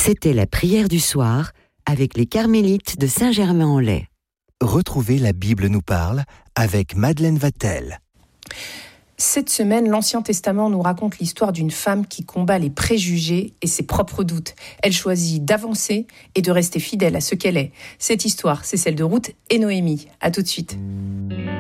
C'était la prière du soir avec les Carmélites de Saint-Germain-en-Laye. Retrouvez La Bible nous parle avec Madeleine Vatel. Cette semaine, l'Ancien Testament nous raconte l'histoire d'une femme qui combat les préjugés et ses propres doutes. Elle choisit d'avancer et de rester fidèle à ce qu'elle est. Cette histoire, c'est celle de Ruth et Noémie. À tout de suite.